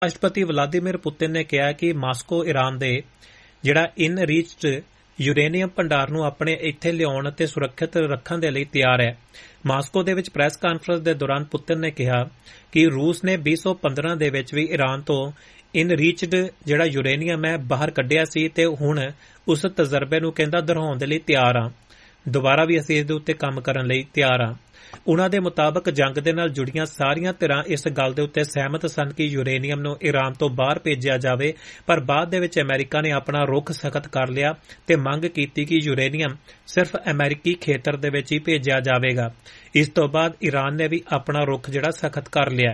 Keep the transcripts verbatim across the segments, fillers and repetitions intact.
ਰਾਸ਼ਟਰਪਤੀ Vladimir Putin ਨੇ ਕਿਹਾ ਕਿ ਮਾਸਕੋ ਈਰਾਨ ਦੇ ਜਿਹੜਾ ਇਨਰੀਚਡ ਯੂਰੇਨੀਅਮ ਭੰਡਾਰ ਨੂੰ ਆਪਣੇ ਇੱਥੇ ਲਿਆਉਣ ਅਤੇ ਸੁਰੱਖਿਅਤ ਰੱਖਣ ਦੇ ਲਈ ਤਿਆਰ ਹੈ। ਮਾਸਕੋ ਦੇ ਵਿੱਚ ਪ੍ਰੈਸ ਕਾਨਫਰੰਸ ਦੇ ਦੌਰਾਨ ਪੁਤਿਨ ਨੇ ਕਿਹਾ ਕਿ ਰੂਸ ਨੇ ਵੀਹ ਸੌ ਪੰਦਰਾਂ ਦੇ ਵਿੱਚ ਵੀ ਈਰਾਨ ਤੋਂ ਇਨਰੀਚਡ ਜਿਹੜਾ ਯੂਰੇਨੀਅਮ ਹੈ ਬਾਹਰ ਕੱਢਿਆ ਸੀ ਤੇ ਹੁਣ ਉਸ ਤਜਰਬੇ ਨੂੰ ਕਹਿੰਦਾ ਦੁਹਰਾਉਣ ਦੇ ਲਈ ਤਿਆਰ ਹਾਂ। ਦੁਬਾਰਾ ਵੀ ਅਸੀਂ ਇਸ ਦੇ ਉੱਤੇ ਕੰਮ ਕਰਨ ਲਈ ਤਿਆਰ ਹਾਂ। ਉਨ੍ਹਾਂ ਦੇ ਮੁਤਾਬਕ ਜੰਗ ਦੇ ਨਾਲ ਜੁੜੀਆਂ ਸਾਰੀਆਂ ਧਿਰਾਂ ਇਸ ਗੱਲ ਦੇ ਉੱਤੇ ਸਹਿਮਤ ਸਨ ਕਿ ਯੂਰੇਨੀਅਮ ਨੂੰ ਈਰਾਨ ਤੋਂ ਬਾਹਰ ਭੇਜਿਆ ਜਾਵੇ, ਪਰ ਬਾਅਦ ਦੇ ਵਿੱਚ ਅਮਰੀਕਾ ਨੇ ਆਪਣਾ ਰੁਖ ਸਖਤ ਕਰ ਲਿਆ ਤੇ ਮੰਗ ਕੀਤੀ ਕਿ ਯੂਰੇਨੀਅਮ ਸਿਰਫ ਅਮਰੀਕੀ ਖੇਤਰ ਦੇ ਵਿੱਚ ਹੀ ਭੇਜਿਆ ਜਾਵੇਗਾ। ਇਸ ਤੋਂ ਬਾਅਦ ਈਰਾਨ ਨੇ ਵੀ ਆਪਣਾ ਰੁਖ ਜਿਹੜਾ ਸਖਤ ਕਰ ਲਿਆ।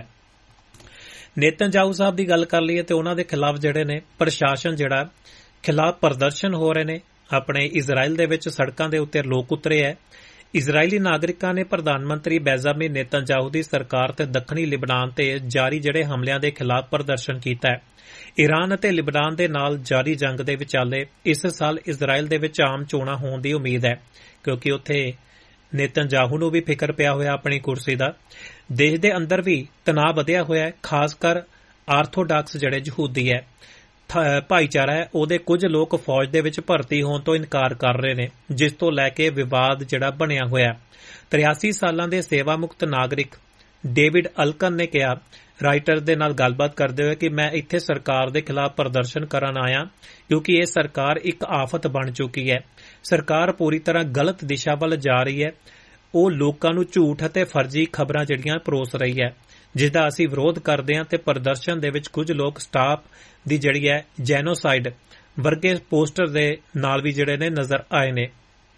ਨੇਤਨਯਾਹੂ ਸਾਹਿਬ ਦੀ ਗੱਲ ਕਰ ਲਈਏ ਤੇ ਉਹਨਾਂ ਦੇ ਖਿਲਾਫ ਜਿਹੜੇ ਨੇ ਪ੍ਰਸ਼ਾਸਨ ਜਿਹੜਾ ਖਿਲਾਫ ਪ੍ਰਦਰਸ਼ਨ ਹੋ ਰਹੇ ਨੇ। ਆਪਣੇ ਇਜ਼ਰਾਈਲ ਦੇ ਵਿੱਚ ਸੜਕਾਂ ਦੇ ਉੱਤੇ ਲੋਕ ਉਤਰੇ ਹੈ। ਇਜ਼ਰਾਈਲੀ ਨਾਗਰਿਕਾਂ ਨੇ ਪ੍ਰਧਾਨ ਮੰਤਰੀ ਬੈਂਜਾਮਿਨ ਨੇਤਨਯਾਹੂ ਦੀ ਸਰਕਾਰ ਤੇ ਦੱਖਣੀ ਲਿਬਨਾਨ ਤੇ ਜਾਰੀ ਜਿਹੜੇ ਹਮਲਿਆਂ ਦੇ ਖਿਲਾਫ ਪ੍ਰਦਰਸ਼ਨ ਕੀਤਾ ਹੈ। ਈਰਾਨ ਅਤੇ ਲਿਬਨਾਨ ਦੇ ਨਾਲ ਜਾਰੀ ਜੰਗ ਦੇ ਵਿਚਾਲੇ ਇਸ ਸਾਲ ਇਜ਼ਰਾਈਲ ਦੇ ਵਿੱਚ ਆਮ ਚੋਣਾਂ ਹੋਣ ਦੀ ਉਮੀਦ ਹੈ, ਕਿਉਂਕਿ ਉੱਥੇ ਨੇਤਨਯਾਹੂ ਨੂੰ ਵੀ ਫਿਕਰ ਪਿਆ ਹੋਇਆ ਆਪਣੀ ਕੁਰਸੀ ਦਾ। ਦੇਸ਼ ਦੇ ਅੰਦਰ ਵੀ ਤਣਾਅ ਵਧਿਆ ਹੋਇਆ ਹੈ, ਖਾਸ ਕਰ ਆਰਥੋਡਾਕਸ ਜਿਹੜੇ ਯਹੂਦੀ ਹੈ ਭਾਈਚਾਰਾ ਹੈ ਉਹਦੇ ਕੁਝ ਲੋਕ ਫੌਜ ਦੇ ਵਿੱਚ ਭਰਤੀ ਹੋਣ ਤੋਂ ਇਨਕਾਰ ਕਰ ਰਹੇ ਨੇ, ਜਿਸ ਤੋਂ ਲੈ ਕੇ ਵਿਵਾਦ ਜਿਹੜਾ ਬਣਿਆ ਹੋਇਆ। ਤਰਿਆਸੀ ਸਾਲਾਂ ਦੇ ਸੇਵਾ ਮੁਕਤ ਨਾਗਰਿਕ ਡੇਵਿਡ ਅਲਕਨ ਨੇ ਕਿਹਾ ਰਾਈਟਰ ਦੇ ਨਾਲ ਗੱਲਬਾਤ ਕਰਦੇ ਹੋਏ ਕਿ ਮੈਂ ਇੱਥੇ ਸਰਕਾਰ ਦੇ ਖਿਲਾਫ ਪ੍ਰਦਰਸ਼ਨ ਕਰਨ ਆਇਆ ਕਿਉਂਕਿ ਇਹ ਸਰਕਾਰ ਇੱਕ ਆਫਤ ਬਣ ਚੁੱਕੀ ਹੈ। ਸਰਕਾਰ ਪੂਰੀ ਤਰ੍ਹਾਂ ਗਲਤ ਦਿਸ਼ਾ ਵੱਲ ਜਾ ਰਹੀ ਹੈ। ਉਹ ਲੋਕਾਂ ਨੂੰ ਝੂਠ ਅਤੇ ਫਰਜ਼ੀ ਖਬਰਾਂ ਜਿਹੜੀਆਂ ਪਰੋਸ ਰਹੀ ਹੈ, ਜਿਸ ਦਾ ਅਸੀਂ ਵਿਰੋਧ ਕਰਦੇ ਹਾਂ। ਤੇ ਪ੍ਰਦਰਸ਼ਨ ਦੇ ਵਿੱਚ ਕੁਝ ਲੋਕ ਸਟਾਪ ਦੀ ਜਿਹੜੀ ਹੈ ਜੈਨੋਸਾਈਡ ਵਰਗੇ ਪੋਸਟਰ ਦੇ ਨਾਲ ਵੀ ਜਿਹੜੇ ਨੇ ਨਜ਼ਰ ਆਏ ਨੇ।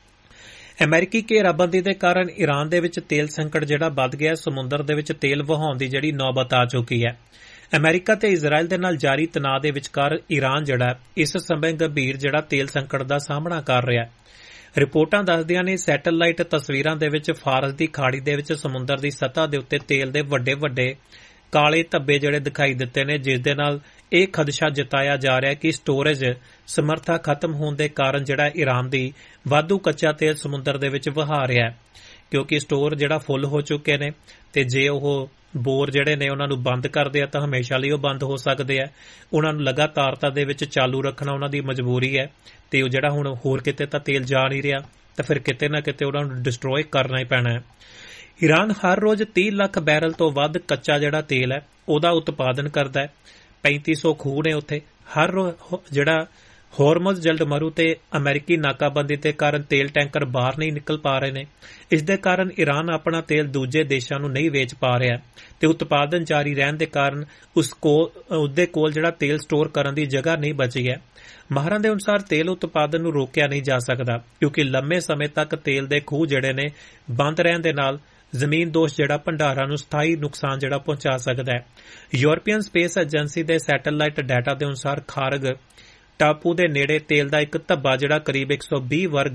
ਅਮਰੀਕੀ ਘੇਰਾਬੰਦੀ ਦੇ ਕਾਰਨ ਈਰਾਨ ਦੇ ਵਿੱਚ ਤੇਲ ਸੰਕਟ ਜਿਹੜਾ ਵੱਧ ਗਿਆ। ਸਮੁੰਦਰ ਦੇ ਵਿੱਚ ਤੇਲ ਵਹਾਉਣ ਦੀ ਜਿਹੜੀ ਨੌਬਤ ਆ ਚੁੱਕੀ ਹੈ। ਅਮਰੀਕਾ ਤੇ ਇਜ਼ਰਾਈਲ ਦੇ ਨਾਲ ਜਾਰੀ ਤਣਾਅ ਦੇ ਵਿਚਕਾਰ ਈਰਾਨ ਜਿਹੜਾ ਇਸ ਸਮੇਂ ਗੰਭੀਰ ਜਿਹੜਾ ਤੇਲ ਸੰਕਟ ਦਾ ਸਾਹਮਣਾ ਕਰ ਰਿਹਾ ਹੈ। ਰਿਪੋਰਟਾਂ ਦੱਸਦੀਆਂ ਨੇ ਸੈਟੇਲਾਈਟ ਤਸਵੀਰਾਂ ਦੇ ਵਿੱਚ ਫਾਰਸ ਦੀ ਖਾੜੀ ਦੇ ਵਿੱਚ ਸਮੁੰਦਰ ਦੀ ਸਤ੍ਹਾ ਦੇ ਉੱਤੇ ਤੇਲ ਦੇ ਵੱਡੇ ਵੱਡੇ ਕਾਲੇ ਧੱਬੇ ਜਿਹੜੇ ਦਿਖਾਈ ਦਿੱਤੇ ਨੇ, ਜਿਸ ਦੇ ਨਾਲ ਇਹ ਖਦਸ਼ਾ ਜਤਾਇਆ ਜਾ ਰਿਹਾ ਕਿ ਸਟੋਰੇਜ ਸਮਰੱਥਾ ਖਤਮ ਹੋਣ ਦੇ ਕਾਰਨ ਜਿਹੜਾ ਈਰਾਨ ਦੀ ਵਾਧੂ ਕੱਚਾ ਤੇਲ ਸਮੁੰਦਰ ਦੇ ਵਿੱਚ ਵਹਾ ਰਿਹਾ ਹੈ, ਕਿਉਂਕਿ ਸਟੋਰ ਜਿਹੜਾ ਫੁੱਲ ਹੋ ਚੁੱਕੇ ਨੇ ਤੇ ਜੇ ਉਹ ਬੋਰ ਜਿਹੜੇ ਨੇ ਉਹਨਾਂ ਨੂੰ ਬੰਦ ਕਰਦੇ ਆ ਤਾਂ ਹਮੇਸ਼ਾ ਲਈ ਉਹ ਬੰਦ ਹੋ ਸਕਦੇ ਆ। ਉਹਨਾਂ ਨੂੰ ਲਗਾਤਾਰਤਾ ਦੇ ਵਿੱਚ ਚਾਲੂ ਰੱਖਣਾ ਉਹਨਾਂ ਦੀ ਮਜਬੂਰੀ ਹੈ ਤੇ ਉਹ ਜਿਹੜਾ ਹੁਣ ਹੋਰ ਕਿਤੇ ਤਾਂ ਤੇਲ ਜਾ ਨਹੀਂ ਰਿਹਾ ਤਾਂ ਫਿਰ ਕਿਤੇ ਨਾ ਕਿਤੇ ਉਹਨਾਂ ਨੂੰ ਡਿਸਟਰੋਏ ਕਰਨਾ ਹੀ ਪੈਣਾ ਹੈ। ਈਰਾਨ ਹਰ ਰੋਜ਼ ਤੀਹ ਲੱਖ ਬੈਰਲ ਤੋਂ ਵੱਧ ਕੱਚਾ ਜਿਹੜਾ ਤੇਲ ਹੈ ਉਹਦਾ ਉਤਪਾਦਨ ਕਰਦਾ ਹੈ। ਪੈਂਤੀ ਸੌ ਖੂਹ ਨੇ ਉੱਥੇ। ਹਰ ਜਿਹੜਾ ਹੋਰਮਜ਼ ਜਲਡਮਰੂ ਤੇ ਅਮਰੀਕੀ ਨਾਕਾਬੰਦੀ ਦੇ ਕਾਰਨ ਤੇਲ ਟੈਂਕਰ ਬਾਹਰ ਨਹੀਂ ਨਿਕਲ ਪਾ ਰਹੇ ਨੇ। ਇਸ ਦੇ ਕਾਰਨ ਈਰਾਨ ਆਪਣਾ ਤੇਲ ਦੂਜੇ ਦੇਸ਼ਾਂ ਨੂੰ ਨਹੀਂ ਵੇਚ ਪਾ ਰਿਹਾ ਤੇ ਉਤਪਾਦਨ ਜਾਰੀ ਰਹਿਣ ਦੇ ਕਾਰਨ ਉਸ ਕੋਲ ਉਹਦੇ ਕੋਲ ਜਿਹੜਾ ਤੇਲ ਸਟੋਰ ਕਰਨ ਦੀ ਜਗ੍ਹਾ ਨਹੀਂ ਬਚੀ ਹੈ। ਮਾਹਰਾਂ ਦੇ ਅਨੁਸਾਰ ਤੇਲ ਉਤਪਾਦਨ ਨੂੰ ਰੋਕਿਆ ਨਹੀਂ ਜਾ ਸਕਦਾ ਕਿਉਂਕਿ ਲੰਮੇ ਸਮੇਂ ਤੱਕ ਤੇਲ ਦੇ ਖੂਹ ਜਿਹੜੇ ਨੇ ਬੰਦ ਰਹਿਣ ਦੇ ਨਾਲ ਜ਼ਮੀਨ ਦੋਸ਼ ਜਿਹੜਾ ਭੰਡਾਰਾਂ ਨੂੰ ਸਥਾਈ ਨੁਕਸਾਨ ਜਿਹੜਾ ਪਹੁੰਚਾ ਸਕਦਾ ਹੈ। ਯੂਰਪੀਅਨ ਸਪੇਸ ਏਜੰਸੀ ਦੇ ਸੈਟੇਲਾਈਟ ਡਾਟਾ ਦੇ ਅਨੁਸਾਰ ਖਾਰਗ ਟਾਪੂ ਦੇ ਨੇੜੇ ਤੇਲ ਦਾ ਇੱਕ ਧੱਬਾ ਜਿਹੜਾ ਕਰੀਬ ਇੱਕ ਸੌ ਵੀਹ ਵਰਗ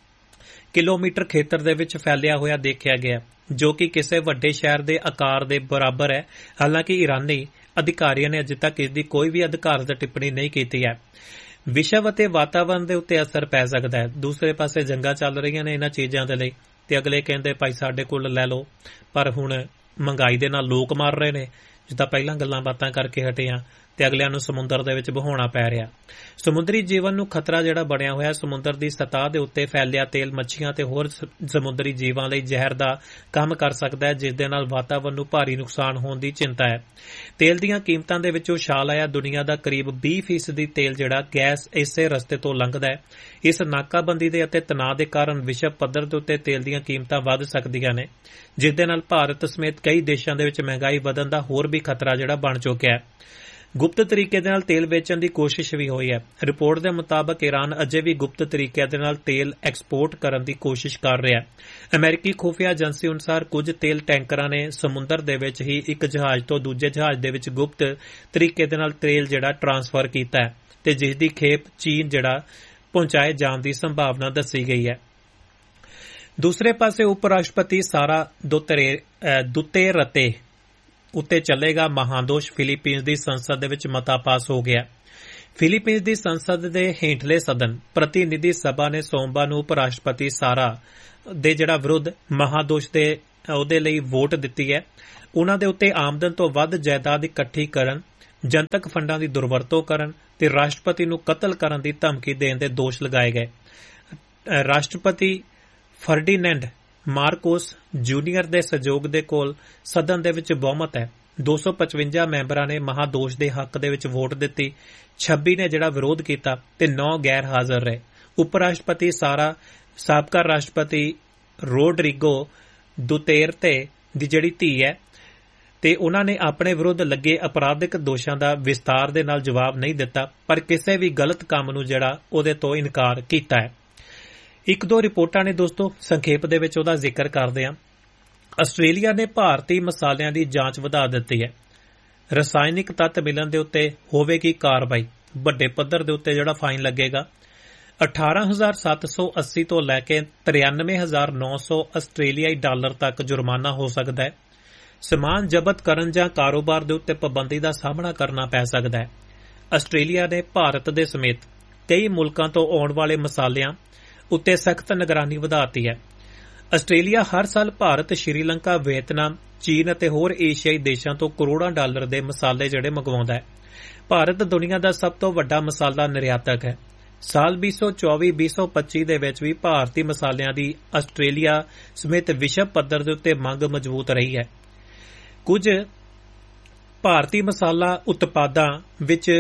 ਕਿਲੋਮੀਟਰ ਖੇਤਰ ਦੇ ਵਿੱਚ ਫੈਲਿਆ ਹੋਇਆ ਦੇਖਿਆ ਗਿਆ, ਜੋ ਕਿ ਕਿਸੇ ਵੱਡੇ ਸ਼ਹਿਰ ਦੇ ਆਕਾਰ ਦੇ ਬਰਾਬਰ ਹੈ। ਹਾਲਾਂਕਿ ਈਰਾਨੀ ਅਧਿਕਾਰੀਆਂ ਨੇ ਅਜੇ ਤੱਕ ਇਸ ਦੀ ਕੋਈ ਵੀ ਅਧਿਕਾਰਤ ਟਿੱਪਣੀ ਨਹੀਂ ਕੀਤੀ ਹੈ। ਵਿਸ਼ਵ ਅਤੇ ਵਾਤਾਵਰਣ ਦੇ ਉੱਤੇ ਅਸਰ ਪੈ ਸਕਦਾ ਹੈ। ਦੂਸਰੇ ਪਾਸੇ ਜੰਗਾਂ ਚੱਲ ਰਹੀਆਂ ਨੇ ਇਹਨਾਂ ਚੀਜ਼ਾਂ ਦੇ ਲਈ ਤੇ ਅਗਲੇ ਕਹਿੰਦੇ ਭਾਈ ਸਾਡੇ ਕੋਲ ਲੈ ਲਓ, ਪਰ ਹੁਣ ਮਹਿੰਗਾਈ ਦੇ ਨਾਲ ਲੋਕ ਮਰ ਰਹੇ ਨੇ, ਜਿੱਦਾਂ ਪਹਿਲਾਂ ਗੱਲਾਂ ਬਾਤਾਂ ਕਰਕੇ ਹਟੇ ਆ ਤੇ ਅਗਲਿਆਂ ਨੂੰ ਸਮੁੰਦਰ ਦੇ ਵਿੱਚ ਵਹਾਉਣਾ ਪੈ ਰਿਹਾ। ਸਮੁੰਦਰੀ ਜੀਵਨ ਨੂੰ ਖਤਰਾ ਜਿਹੜਾ ਬਣਿਆ ਹੋਇਆ। ਸਮੁੰਦਰ ਦੀ ਸਤ੍ਹਾ ਦੇ ਉੱਤੇ ਫੈਲਿਆ ਤੇਲ ਮੱਛੀਆਂ ਤੇ ਹੋਰ ਸਮੁੰਦਰੀ ਜੀਵਾਂ ਲਈ ਜ਼ਹਿਰ ਦਾ ਕੰਮ ਕਰ ਸਕਦਾ ਹੈ, ਜਿਸ ਦੇ ਨਾਲ ਵਾਤਾਵਰਣ ਨੂੰ ਭਾਰੀ ਨੁਕਸਾਨ ਹੋਣ ਦੀ ਚਿੰਤਾ ਹੈ। ਤੇਲ ਦੀਆਂ ਕੀਮਤਾਂ ਦੇ ਵਿੱਚ ਉਛਾਲ ਆਇਆ। ਦੁਨੀਆ ਦਾ ਕਰੀਬ ਵੀਹ ਫੀਸਦੀ ਤੇਲ ਜਿਹੜਾ ਗੈਸ ਇਸੇ ਰਸਤੇ ਤੋਂ ਲੰਘਦਾ ਹੈ। ਇਸ ਨਾਕਾਬੰਦੀ ਦੇ ਅਤੇ ਤਣਾਅ ਦੇ ਕਾਰਨ ਵਿਸ਼ਵ ਪੱਧਰ ਦੇ ਉੱਤੇ ਤੇਲ ਦੀਆਂ ਕੀਮਤਾਂ ਵੱਧ ਸਕਦੀਆਂ ਨੇ, ਜਿਸ ਦੇ ਨਾਲ ਭਾਰਤ ਸਮੇਤ ਕਈ ਦੇਸ਼ਾਂ ਦੇ ਵਿੱਚ ਮਹਿੰਗਾਈ ਵਧਣ ਦਾ ਹੋਰ ਵੀ ਖਤਰਾ ਜਿਹੜਾ ਬਣ ਚੁੱਕਿਆ ਹੈ। ਗੁਪਤ ਤਰੀਕੇ ਦੇ ਨਾਲ ਤੇਲ ਵੇਚਣ ਦੀ ਕੋਸ਼ਿਸ਼ ਵੀ ਹੋਈ ਹੈ। ਰਿਪੋਰਟ ਦੇ ਮੁਤਾਬਕ ਈਰਾਨ ਅਜੇ ਵੀ ਗੁਪਤ ਤਰੀਕੇ ਦੇ ਨਾਲ ਤੇਲ ਐਕਸਪੋਰਟ ਕਰਨ ਦੀ ਕੋਸ਼ਿਸ਼ ਕਰ ਰਿਹਾ ਹੈ। ਅਮਰੀਕੀ ਖੁਫੀਆ ਏਜੰਸੀ ਅਨੁਸਾਰ ਕੁਝ ਤੇਲ ਟੈਂਕਰਾਂ ਨੇ ਸਮੁੰਦਰ ਦੇ ਵਿੱਚ ਹੀ ਇੱਕ ਜਹਾਜ਼ ਤੋਂ ਦੂਜੇ ਜਹਾਜ਼ ਦੇ ਵਿੱਚ ਗੁਪਤ ਤਰੀਕੇ ਦੇ ਨਾਲ ਤੇਲ ਜਿਹੜਾ ਟਰਾਂਸਫਰ ਕੀਤਾ ਹੈ ਤੇ ਜਿਸ ਦੀ ਖੇਪ ਚੀਨ ਜਿਹੜਾ ਪਹੁੰਚਾਏ ਜਾਣ ਦੀ ਸੰਭਾਵਨਾ ਦੱਸੀ ਗਈ ਹੈ। ਦੂਸਰੇ ਪਾਸੇ ਉਪ ਰਾਸ਼ਟਰਪਤੀ ਸਾਰਾ ਦੁਤੇਰਤੇ ਉੱਤੇ ਚੱਲੇਗਾ ਮਹਾਦੋਸ਼। ਫਿਲੀਪੀਨਜ਼ ਦੀ ਸੰਸਦ ਦੇ ਵਿੱਚ ਮਤਾ ਪਾਸ ਹੋ ਗਿਆ। ਫਿਲੀਪੀਨਜ਼ ਦੀ ਸੰਸਦ ਦੇ ਹੇਠਲੇ ਸਦਨ ਪ੍ਰਤੀਨਿਧੀ ਸਭਾ ਨੇ ਸੋਮਵਾਰ ਨੂੰ ਉਪ ਰਾਸ਼ਟਰਪਤੀ ਸਾਰਾ ਦੇ ਜਿਹੜਾ ਵਿਰੁੱਧ ਮਹਾਦੋਸ਼ ਦੇ ਉਹਦੇ ਲਈ ਵੋਟ ਦਿੱਤੀ ਹੈ। ਉਹਨਾਂ ਦੇ ਉੱਤੇ ਆਮਦਨ ਤੋਂ ਵੱਧ ਜਾਇਦਾਦ ਇਕੱਠੀ ਕਰਨ ਜਨਤਕ ਫੰਡਾਂ ਦੀ ਦੁਰਵਰਤੋਂ ਕਰਨ ਤੇ ਰਾਸ਼ਟਰਪਤੀ ਨੂੰ ਕਤਲ ਕਰਨ ਦੀ ਧਮਕੀ ਦੇਣ ਦੇ ਦੋਸ਼ ਲਗਾਏ ਗਏ। ਰਾਸ਼ਟਰਪਤੀ ਫਰਡੀਨੈਂਡ ਮਾਰਕੋਸ ਜੂਨੀਅਰ ਦੇ ਸਹਿਯੋਗ ਦੇ ਕੋਲ ਸਦਨ ਦੇ ਵਿੱਚ ਬਹੁਮਤ ਹੈ। ਦੋ ਸੌ ਪਚਵੰਜਾ ਮੈਂਬਰਾਂ ਨੇ ਮਹਾਦੋਸ਼ ਦੇ ਹੱਕ ਦੇ ਵਿੱਚ ਵੋਟ ਦਿੱਤੀ, ਛੱਬੀ ਨੇ ਜਿਹੜਾ ਵਿਰੋਧ ਕੀਤਾ ਤੇ ਨੌ ਗੈਰ ਹਾਜ਼ਰ ਰਹੇ। ਉਪ ਰਾਸ਼ਟਰਪਤੀ ਸਾਰਾ ਸਾਬਕਾ ਰਾਸ਼ਟਰਪਤੀ ਰੋਡਰੀਗੋ ਦੁਤੇਰਤੇ ਦੀ ਜਿਹੜੀ ਧੀ ਹੈ ਤੇ ਉਹਨਾਂ ਨੇ ਆਪਣੇ ਵਿਰੁੱਧ ਲੱਗੇ ਅਪਰਾਧਿਕ ਦੋਸ਼ਾਂ ਦਾ ਵਿਸਤਾਰ ਦੇ ਨਾਲ ਜਵਾਬ ਨਹੀਂ ਦਿੱਤਾ, ਪਰ ਕਿਸੇ ਵੀ ਗਲਤ ਕੰਮ ਨੂੰ ਜਿਹੜਾ ਉਹਦੇ ਤੋਂ ਇਨਕਾਰ ਕੀਤਾ ਹੈ। ਇੱਕ ਦੋ ਰਿਪੋਰਟਾਂ ਨੇ ਦੋਸਤੋ, ਸੰਖੇਪ ਦੇ ਵਿੱਚ ਉਹਦਾ ਜ਼ਿਕਰ ਕਰਦੇ ਹਾਂ। ਆਸਟ੍ਰੇਲੀਆ ਨੇ ਭਾਰਤੀ ਮਸਾਲਿਆਂ ਦੀ ਜਾਂਚ ਵਧਾ ਦਿੱਤੀ ਹੈ। ਰਸਾਇਣਿਕ ਤੱਤ ਮਿਲਣ ਦੇ ਉੱਤੇ ਹੋਵੇਗੀ ਕਾਰਵਾਈ, ਵੱਡੇ ਪੱਧਰ ਦੇ ਉੱਤੇ ਜਿਹੜਾ ਫਾਈਨ ਲੱਗੇਗਾ। ਅਠਾਰਾਂ ਹਜ਼ਾਰ ਸੱਤ ਸੌ ਅੱਸੀ ਤੋਂ ਲੈ ਕੇ ਤਰਿਆਨਵੇਂ ਹਜ਼ਾਰ ਨੌ ਸੌ ਆਸਟ੍ਰੇਲੀਆਈ ਡਾਲਰ ਤੱਕ ਜੁਰਮਾਨਾ ਹੋ ਸਕਦਾ ਹੈ। ਸਮਾਨ ਜ਼ਬਤ ਕਰਨ ਜਾਂ ਕਾਰੋਬਾਰ ਦੇ ਉੱਤੇ ਪਾਬੰਦੀ ਦਾ ਸਾਹਮਣਾ ਕਰਨਾ ਪੈ ਸਕਦਾ ਹੈ। ਆਸਟ੍ਰੇਲੀਆ ਨੇ ਭਾਰਤ ਦੇ ਸਮੇਤ ਕਈ ਮੁਲਕਾਂ ਤੋਂ ਆਉਣ ਵਾਲੇ ਮਸਾਲਿਆਂ ਉੱਤੇ ਸਖਤ ਨਿਗਰਾਨੀ ਵਧਾਤੀ ਹੈ। ਆਸਟ੍ਰੇਲੀਆ ਹਰ ਸਾਲ ਭਾਰਤ, ਸ਼੍ਰੀਲੰਕਾ, ਵੀਅਤਨਾਮ, ਚੀਨ ਅਤੇ ਹੋਰ ਏਸ਼ੀਆਈ ਦੇਸ਼ਾਂ ਤੋਂ ਕਰੋੜਾਂ ਡਾਲਰ ਦੇ ਮਸਾਲੇ ਜਿਹੜੇ ਮੰਗਵਾਉਂਦਾ ਹੈ। ਭਾਰਤ ਦੁਨੀਆ ਦਾ ਸਭ ਤੋਂ ਵੱਡਾ ਮਸਾਲਾ ਨਿਰਯਾਤਕ ਹੈ। ਸਾਲ ਵੀਹ ਸੌ ਚੌਵੀ ਵੀਹ ਸੌ ਪੱਚੀ ਦੇ ਵਿੱਚ ਵੀ ਭਾਰਤੀ ਮਸਾਲਿਆਂ ਦੀ ਆਸਟ੍ਰੇਲੀਆ ਸਮੇਤ ਵਿਸ਼ਵ ਪੱਧਰ ਦੇ ਉੱਤੇ ਮੰਗ ਮਜ਼ਬੂਤ ਰਹੀ ਹੈ। ਕੁਝ ਭਾਰਤੀ ਮਸਾਲਾ ਉਤਪਾਦਾਂ ਵਿੱਚ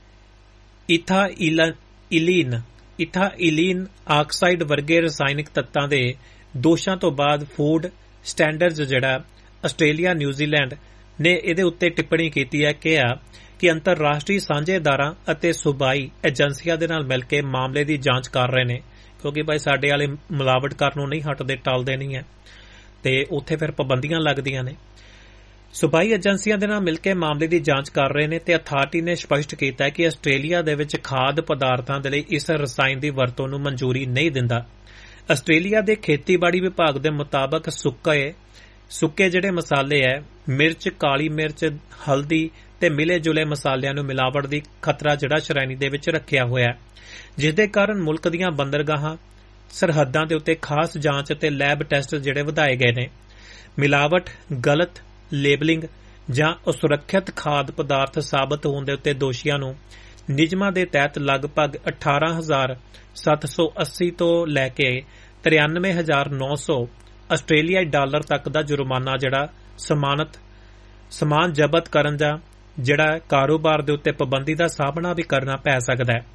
ਇਥਾਈਲੀਨ ਇਥਾਈਲੀਨ ਆਕਸਾਈਡ ਵਰਗੇ ਰਸਾਇਣਕ ਤੱਤਾਂ ਦੇ ਦੋਸ਼ਾਂ ਤੋਂ ਬਾਅਦ ਫੂਡ ਸਟੈਂਡਰਡਜ਼ ਜਿਹੜਾ ਆਸਟ੍ਰੇਲੀਆ ਨਿਊਜ਼ੀਲੈਂਡ ਨੇ ਇਹਦੇ ਉੱਤੇ ਟਿੱਪਣੀ ਕੀਤੀ ਹੈ, ਕਿਹਾ ਕਿ ਅੰਤਰਰਾਸ਼ਟਰੀ ਸਾਂਝੇਦਾਰਾਂ ਅਤੇ ਸੂਬਾਈ ਏਜੰਸੀਆਂ ਦੇ ਨਾਲ ਮਿਲ ਕੇ ਮਾਮਲੇ ਦੀ ਜਾਂਚ ਕਰ ਰਹੇ ਨੇ, ਕਿਉਂਕਿ ਭਾਈ ਸਾਡੇ ਵਾਲੇ ਮਿਲਾਵਟ ਕਰਨ ਨੂੰ ਨਹੀਂ ਹਟਦੇ, ਟਲਦੇ ਨਹੀਂ ਹੈ ਤੇ ਉੱਥੇ ਫਿਰ ਪਾਬੰਦੀਆਂ ਲੱਗਦੀਆਂ ਨੇ। ਸੂਬਾਈ ਏਜੰਸੀਆਂ ਦੇ ਨਾਲ ਮਿਲ ਕੇ ਮਾਮਲੇ ਦੀ ਜਾਂਚ ਕਰ ਰਹੇ ਨੇ ਤੇ ਅਥਾਰਟੀ ਨੇ ਸਪਸ਼ਟ ਕੀਤਾ ਕਿ ਆਸਟ੍ਰੇਲੀਆ ਦੇ ਵਿੱਚ ਖਾਦ ਪਦਾਰਥਾਂ ਦੇ ਲਈ ਇਸ ਰਸਾਇਣ ਦੀ ਵਰਤੋਂ ਨੂੰ ਮਨਜ਼ੂਰੀ ਨਹੀਂ ਦਿੰਦਾ। ਆਸਟ੍ਰੇਲੀਆ ਦੇ ਖੇਤੀਬਾੜੀ ਵਿਭਾਗ ਦੇ ਮੁਤਾਬਕ ਸੁੱਕੇ ਸੁੱਕੇ ਜਿਹੜੇ ਮਸਾਲੇ ਹੈ, ਮਿਰਚ, ਕਾਲੀ ਮਿਰਚ, ਹਲਦੀ ਤੇ ਮਿਲੇ ਜੁਲੇ ਮਸਾਲਿਆਂ ਨੂੰ ਮਿਲਾਵਟ ਦੀ ਖਤਰਾ ਜਿਹੜਾ ਸ਼੍ਰੇਣੀ ਦੇ ਵਿੱਚ ਰੱਖਿਆ ਹੋਇਆ ਹੈ, ਜਿਸ ਦੇ ਕਾਰਨ ਮੁਲਕ ਦੀਆਂ ਬੰਦਰਗਾਹਾਂ, ਸਰਹੱਦਾਂ ਦੇ ਉੱਤੇ ਖਾਸ ਜਾਂਚ ਅਤੇ ਲੈਬ ਟੈਸਟ ਜਿਹੜੇ ਵਧਾਏ ਗਏ ਨੇ। ਮਿਲਾਵਟ, ਗਲਤ ਲੇਬਲਿੰਗ ਜਾਂ ਅਸੁਰੱਖਿਅਤ ਖਾਦ ਪਦਾਰਥ ਸਾਬਤ ਹੋਣ ਦੇ ਉੱਤੇ ਦੋਸ਼ੀਆਂ ਨੂੰ ਨਿਯਮਾਂ ਦੇ ਤਹਿਤ ਲਗਭਗ ਅਠਾਰਾਂ ਹਜ਼ਾਰ ਸੱਤ ਸੌ ਅੱਸੀ ਤੋਂ ਲੈ ਕੇ ਤਰਿਆਨਵੇਂ ਹਜ਼ਾਰ ਨੌ ਸੌ ਆਸਟ੍ਰੇਲੀਆਈ ਡਾਲਰ ਤੱਕ ਦਾ ਜੁਰਮਾਨਾ ਜਿਹੜਾ ਸਮਾਨਤ ਸਮਾਨ ਜ਼ਬਤ ਕਰਨ ਜਾਂ ਜਿਹੜਾ ਕਾਰੋਬਾਰ ਦੇ ਉੱਤੇ ਪਾਬੰਦੀ ਦਾ ਸਾਹਮਣਾ ਵੀ ਕਰਨਾ ਪੈ ਸਕਦਾ ਹੈ।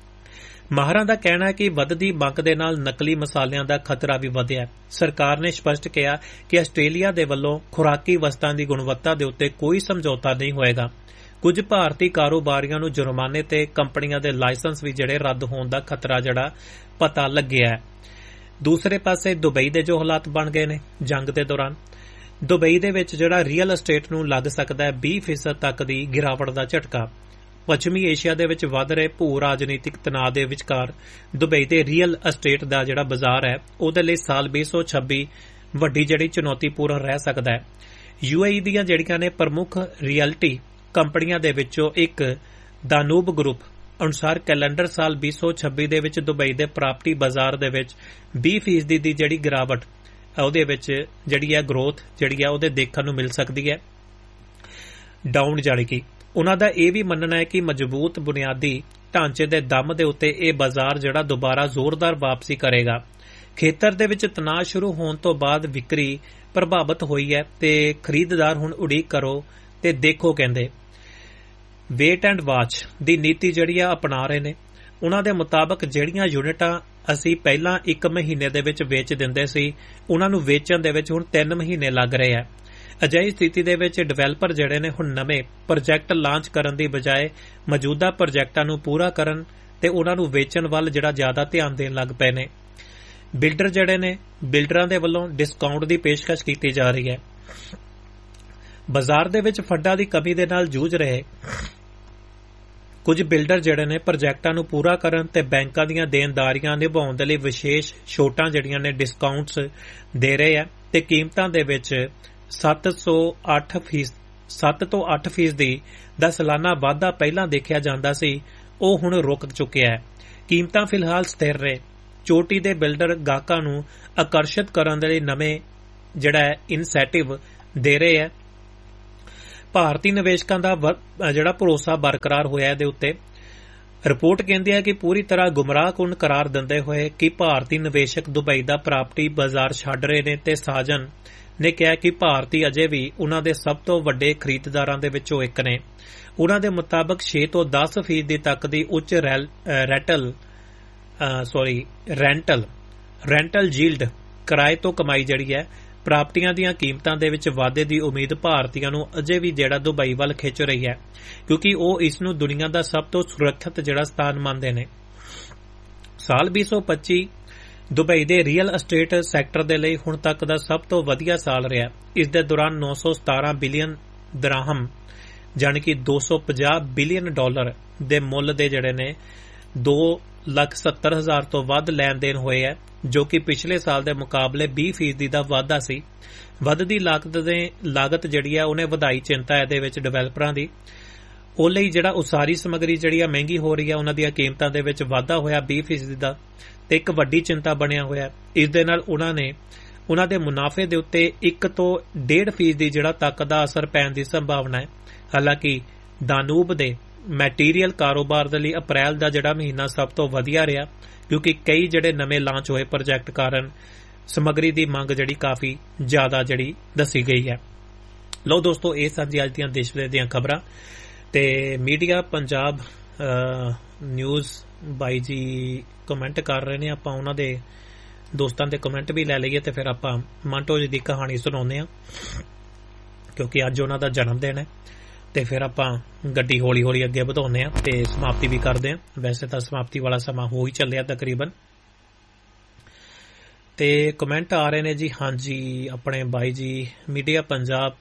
ਮਾਹਰਾਂ ਦਾ ਕਹਿਣਾ ਹੈ ਕਿ ਵੱਧਦੀ ਮੰਗ ਦੇ ਨਾਲ ਨਕਲੀ ਮਸਾਲਿਆਂ ਦਾ ਖਤਰਾ ਵੀ ਵਧਿਆ ਹੈ। ਸਰਕਾਰ ਨੇ ਸਪਸ਼ਟ ਕਿਹਾ ਕਿ ਆਸਟ੍ਰੇਲੀਆ ਦੇ ਵੱਲੋਂ ਖੁਰਾਕੀ ਵਸਤਾਂ ਦੀ ਗੁਣਵੱਤਾ ਦੇ ਉੱਤੇ ਕੋਈ ਸਮਝੌਤਾ ਨਹੀਂ ਹੋਏਗਾ। ਕੁਝ ਭਾਰਤੀ ਕਾਰੋਬਾਰੀਆਂ ਨੂੰ ਜੁਰਮਾਨੇ ਤੇ ਕੰਪਨੀਆਂ ਦੇ ਲਾਇਸੈਂਸ ਵੀ ਜਿਹੜੇ ਰੱਦ ਹੋਣ ਦਾ ਖਤਰਾ ਜਿਹੜਾ ਪਤਾ ਲੱਗਿਆ ਹੈ। ਦੂਸਰੇ ਪਾਸੇ ਦੁਬਈ ਦੇ ਜੋ ਹਾਲਾਤ ਬਣ ਗਏ ਨੇ ਜੰਗ ਦੇ ਦੌਰਾਨ, ਦੁਬਈ ਦੇ ਵਿੱਚ ਜਿਹੜਾ ਰੀਅਲ ਅਸਟੇਟ ਨੂੰ ਲੱਗ ਸਕਦਾ ਹੈ ਵੀਹ ਫੀਸਦ ਤੱਕ ਦੀ ਗਿਰਾਵਟ ਦਾ ਝਟਕਾ। ਪੱਛਮੀ ਏਸ਼ੀਆ ਦੇ ਵਿੱਚ ਵੱਧ ਰਹੇ ਭੂ ਰਾਜਨੀਤਿਕ ਤਣਾਅ ਦੇ ਵਿਚਕਾਰ ਦੁਬਈ ਦੇ ਰੀਅਲ ਅਸਟੇਟ ਦਾ ਜਿਹੜਾ ਬਾਜ਼ਾਰ ਹੈ ਉਹਦੇ ਲਈ ਸਾਲ ਵੀਹ ਸੌ ਛੱਬੀ ਵੱਡੀ ਜਿਹੜੀ ਚੁਣੌਤੀਪੂਰਨ ਰਹਿ ਸਕਦਾ ਹੈ। ਯੂਏਈ ਦੀਆਂ ਜਿਹੜੀਆਂ ਨੇ ਪ੍ਰਮੁੱਖ ਰੀਅਲਟੀ ਕੰਪਨੀਆਂ ਦੇ ਵਿੱਚੋਂ ਇੱਕ ਦਾਨੂਬ ਗਰੁੱਪ ਅਨੁਸਾਰ ਕੈਲੰਡਰ ਸਾਲ ਵੀਹ ਸੌ ਛੱਬੀ ਦੇ ਵਿੱਚ ਦੁਬਈ ਦੇ ਪ੍ਰਾਪਰਟੀ ਬਾਜ਼ਾਰ ਦੇ ਵਿੱਚ ਵੀਹ ਫੀਸਦੀ ਦੀ ਜਿਹੜੀ ਗਿਰਾਵਟ ਉਹਦੇ ਵਿੱਚ ਜਿਹੜੀ ਹੈ ਗਰੋਥ ਜਿਹੜੀ ਹੈ ਉਹਦੇ ਦੇਖਣ ਨੂੰ ਮਿਲ ਸਕਦੀ ਹੈ, ਡਾਊਨ ਜਾਣੇਗੀ। ਉਹਨਾਂ ਦਾ ਇਹ ਵੀ ਮੰਨਣਾ ਹੈ ਕਿ ਮਜ਼ਬੂਤ ਬੁਨਿਆਦੀ ਢਾਂਚੇ ਦੇ ਦਮ ਦੇ ਉੱਤੇ ਇਹ ਬਾਜ਼ਾਰ ਜਿਹੜਾ ਦੁਬਾਰਾ ਜ਼ੋਰਦਾਰ ਵਾਪਸੀ ਕਰੇਗਾ। ਖੇਤਰ ਦੇ ਵਿੱਚ ਤਣਾਅ ਸ਼ੁਰੂ ਹੋਣ ਤੋਂ ਬਾਅਦ ਵਿਕਰੀ ਪ੍ਰਭਾਵਿਤ ਹੋਈ ਹੈ ਤੇ ਖਰੀਦਦਾਰ ਹੁਣ ਉਡੀਕ ਕਰੋ ਤੇ ਦੇਖੋ ਕਹਿੰਦੇ ਵੇਟ ਐਂਡ ਵਾਚ ਦੀ ਨੀਤੀ ਜਿਹੜੀ ਆ ਅਪਣਾ ਰਹੇ ਨੇ। ਉਹਨਾਂ ਦੇ ਮੁਤਾਬਕ ਜਿਹੜੀਆਂ ਯੂਨਿਟਾਂ ਅਸੀਂ ਪਹਿਲਾਂ ਇੱਕ ਮਹੀਨੇ ਦੇ ਵਿੱਚ ਵੇਚ ਦਿੰਦੇ ਸੀ, ਉਹਨਾਂ ਨੂੰ ਵੇਚਣ ਦੇ ਵਿੱਚ ਹੁਣ ਤਿੰਨ ਮਹੀਨੇ ਲੱਗ ਰਹੇ ਆ। ਅਜਿਹੀ ਸਥਿਤੀ ਦੇ ਵਿੱਚ ਡਿਵੈਲਪਰ ਜਿਹੜੇ ਨੇ ਹੁਣ ਨਵੇਂ ਪ੍ਰੋਜੈਕਟ ਲਾਂਚ ਕਰਨ ਦੀ ਬਜਾਏ ਮੌਜੂਦਾ ਪ੍ਰੋਜੈਕਟਾਂ ਨੂੰ ਪੂਰਾ ਕਰਨ ਤੇ ਉਹਨਾਂ ਨੂੰ ਵੇਚਣ ਵੱਲ ਜਿਹੜਾ ਜ਼ਿਆਦਾ ਧਿਆਨ ਦੇਣ ਲੱਗ ਪਏ ਨੇ। ਬਿਲਡਰ ਜਿਹੜੇ ਨੇ ਬਿਲਡਰਾਂ ਦੇ ਵੱਲੋਂ ਡਿਸਕਾਊਂਟ ਦੀ ਪੇਸ਼ਕਸ਼ ਕੀਤੀ ਜਾ ਰਹੀ ਹੈ। ਬਾਜ਼ਾਰ ਦੇ ਵਿੱਚ ਫੰਡਾਂ ਦੀ ਕਮੀ ਦੇ ਨਾਲ ਜੂਝ ਰਹੇ ਕੁਝ ਬਿਲਡਰ ਜਿਹੜੇ ਨੇ ਪ੍ਰੋਜੈਕਟਾਂ ਨੂੰ ਪੂਰਾ ਕਰਨ ਤੇ ਬੈਂਕਾਂ ਦੀਆਂ ਦੇਣਦਾਰੀਆਂ ਨਿਭਾਉਣ ਦੇ ਲਈ ਵਿਸ਼ੇਸ਼ ਛੋਟਾਂ ਜਿਹੜੀਆਂ ਨੇ ਡਿਸਕਾਊਂਟਸ ਦੇ ਰਹੇ ਆ ਤੇ ਕੀਮਤਾਂ ਦੇ ਵਿੱਚ ਸੱਤ ਸੌ ਅੱਠ ਫੀਸਦ ਸੱਤ ਤੋਂ ਅੱਠ ਫੀਸਦੀ ਦਾ ਸਾਲਾਨਾ ਵਾਧਾ ਪਹਿਲਾਂ ਦੇਖਿਆ ਜਾਂਦਾ ਸੀ, ਉਹ ਹੁਣ ਰੁਕ ਚੁੱਕਿਆ ਹੈ। ਕੀਮਤਾਂ ਫਿਲਹਾਲ ਸਥਿਰ ਰਹੇ। ਚੋਟੀ ਦੇ ਬਿਲਡਰ ਗਾਹਕਾਂ ਨੂੰ ਆਕਰਸ਼ਿਤ ਕਰਨ ਦੇ ਲਈ ਨਵੇਂ ਜਿਹੜਾ ਇਨਸੈਂਟਿਵ ਦੇ ਰਹੇ ਹੈ। ਭਾਰਤੀ ਨਿਵੇਸ਼ਕਾਂ ਦਾ ਜਿਹੜਾ ਭਰੋਸਾ ਬਰਕਰਾਰ ਹੋਇਆ ਇਹਦੇ ਉੱਤੇ। ਰਿਪੋਰਟ ਕਹਿੰਦੀ ਹੈ ਕਿ ਪੂਰੀ ਤਰ੍ਹਾਂ ਗੁੰਮਰਾਹਕੁਨ ਕਰਾਰ ਦਿੰਦੇ ਹੋਏ ਕਿ ਭਾਰਤੀ ਨਿਵੇਸ਼ਕ ਦੁਬਈ ਦਾ ਪ੍ਰਾਪਰਟੀ ਬਾਜ਼ਾਰ ਛੱਡ ਰਹੇ ਨੇ ਤੇ ਸਾਜਨ ਨੇ ਕਿਹਾ ਕਿ ਭਾਰਤੀ ਅਜੇ ਵੀ ਉਹਨਾਂ ਦੇ ਸਭ ਤੋਂ ਵੱਡੇ ਖਰੀਦਦਾਰਾਂ ਦੇ ਵਿੱਚੋਂ ਇੱਕ ਨੇ। ਉਹਨਾਂ ਦੇ ਮੁਤਾਬਕ ਛੇ ਤੋਂ ਦਸ ਫੀਸਦੀ ਤੱਕ ਦੀ ਉੱਚ rental sorry rental rental yield ਕਿਰਾਏ ਤੋਂ ਕਮਾਈ ਜਿਹੜੀ ਹੈ ਪ੍ਰਾਪਰਟੀਆਂ ਦੀਆਂ ਕੀਮਤਾਂ ਦੇ ਵਿੱਚ ਵਾਧੇ ਦੀ ਉਮੀਦ ਭਾਰਤੀਆਂ ਨੂੰ ਅਜੇ ਵੀ ਜਿਹੜਾ ਦੁਬਈ ਵੱਲ ਖਿੱਚ ਰਹੀ ਹੈ, ਕਿਉਂਕਿ ਉਹ ਇਸ ਨੂੰ ਦੁਨੀਆ ਦਾ ਸਭ ਤੋਂ ਸੁਰੱਖਿਅਤ ਜਿਹੜਾ ਸਥਾਨ ਮੰਨਦੇ ਨੇ। ਸਾਲ ਵੀਹ ਸੌ ਪੱਚੀ ਦੁਬਈ ਦੇ ਰੀਅਲ ਅਸਟੇਟ ਸੈਕਟਰ ਦੇ ਲਈ ਹੁਣ ਤੱਕ ਦਾ ਸਭ ਤੋਂ ਵਧੀਆ ਸਾਲ ਰਿਹਾ। ਇਸ ਦੇ ਦੌਰਾਨ ਨੌ ਸੌ ਸਤਾਰਾਂ ਬਿਲੀਅਨ ਦਰਾਹਮ ਜਾਣੀ ਕਿ ਦੋ ਸੌ ਪੰਜਾਹ ਬਿਲੀਅਨ ਡਾਲਰ ਦੇ ਮੁੱਲ ਦੇ ਜਿਹੜੇ ਨੇ ਦੋ ਲੱਖ ਸੱਤਰ ਹਜ਼ਾਰ ਤੋਂ ਵੱਧ ਲੈਣ ਦੇਣ ਹੋਏ ਹੈ, ਜੋ ਕਿ ਪਿਛਲੇ ਸਾਲ ਦੇ ਮੁਕਾਬਲੇ ਵੀਹ ਫੀਸਦੀ ਦਾ ਵਾਧਾ ਸੀ। ਵੱਧਦੀ ਲਾਗਤ ਦੇ ਲਾਗਤ ਜਿਹੜੀ ਹੈ ਉਹਨੇ ਵਧਾਈ ਚਿੰਤਾ ਇਹਦੇ ਵਿੱਚ ਡਿਵੈਲਪਰਾਂ ਦੀ। ਉਹ ਲਈ ਜਿਹੜਾ ਉਸਾਰੀ ਸਮੱਗਰੀ ਜਿਹੜੀ ਆ ਮਹਿੰਗੀ ਹੋ ਰਹੀ ਹੈ, ਉਹਨਾਂ ਦੀਆਂ ਕੀਮਤਾਂ ਦੇ ਵਿੱਚ ਵਾਧਾ ਹੋਇਆ ਵੀਹ ਫੀਸਦੀ ਦਾ, ਤੇ ਇੱਕ ਵੱਡੀ ਚਿੰਤਾ ਬਣਿਆ ਹੋਇਆ। ਇਸ ਦੇ ਨਾਲ ਉਹਨਾਂ ਨੇ ਉਹਨਾਂ ਦੇ ਮੁਨਾਫੇ ਦੇ ਉੱਤੇ ਇੱਕ ਤੋਂ ਡੇਢ ਫੀਸਦੀ ਜਿਹੜਾ ਤੱਕ ਦਾ ਅਸਰ ਪੈਣ ਦੀ ਸੰਭਾਵਨਾ ਹੈ। ਹਾਲਾਂਕਿ ਦਾਨੂਬ ਦੇ ਮੈਟੀਰੀਅਲ ਕਾਰੋਬਾਰ ਦੇ ਲਈ ਅਪ੍ਰੈਲ ਦਾ ਜਿਹੜਾ ਮਹੀਨਾ ਸਭ ਤੋਂ ਵਧੀਆ ਰਿਹਾ, ਕਿਉਂਕਿ ਕਈ ਜਿਹੜੇ ਨਵੇਂ ਲਾਂਚ ਹੋਏ ਪ੍ਰੋਜੈਕਟ ਕਾਰਨ ਸਮੱਗਰੀ ਦੀ ਮੰਗ ਜਿਹੜੀ ਕਾਫੀ ਜ਼ਿਆਦਾ ਜਿਹੜੀ ਦੱਸੀ ਗਈ ਹੈ। ਲਓ ਦੋਸਤੋ, ਇਹ ਸਨ ਜੀ ਅੱਜ ਦੀਆਂ ਦੇਸ਼ ਵਿਦੇਸ਼ ਦੀਆਂ ਖਬਰਾਂ। ਤੇ ਮੀਡੀਆ ਪੰਜਾਬ ਨਿਊਜ਼ ਬਾਈ ਜੀ ਕਮੈਂਟ ਕਰ ਰਹੇ ਨੇ, ਆਪਾਂ ਉਹਨਾਂ ਦੇ ਦੋਸਤਾਂ ਦੇ ਕਮੈਂਟ ਵੀ ਲੈ ਲਈਏ ਤੇ ਫਿਰ ਆਪਾਂ ਮੰਟੋ ਜੀ ਦੀ ਕਹਾਣੀ ਸੁਣਾਉਂਦੇ ਹਾਂ, ਕਿਉਂਕਿ ਅੱਜ ਉਹਨਾਂ ਦਾ ਜਨਮ ਦਿਨ ਹੈ। ਤੇ ਫਿਰ ਆਪਾਂ ਗੱਡੀ ਹੌਲੀ ਹੌਲੀ ਅੱਗੇ ਵਧਾਉਂਦੇ ਹਾਂ ਤੇ ਸਮਾਪਤੀ ਵੀ ਕਰਦੇ ਹਾਂ। ਵੈਸੇ ਤਾਂ ਸਮਾਪਤੀ ਵਾਲਾ ਸਮਾਂ ਹੋ ਹੀ ਚੱਲਿਆ ਤਕਰੀਬਨ। ਤੇ ਕਮੈਂਟ ਆ ਰਹੇ ਨੇ ਜੀ, ਹਾਂਜੀ ਆਪਣੇ ਬਾਈ ਜੀ ਮੀਡੀਆ ਪੰਜਾਬ